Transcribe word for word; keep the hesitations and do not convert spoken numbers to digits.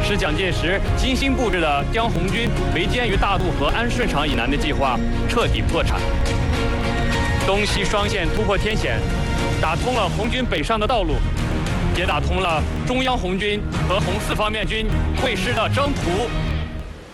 使蒋介石精心布置的将红军围歼于大渡河安顺场以南的计划彻底破产。东西双线突破天险，打通了红军北上的道路，也打通了中央红军和红四方面军会师的征途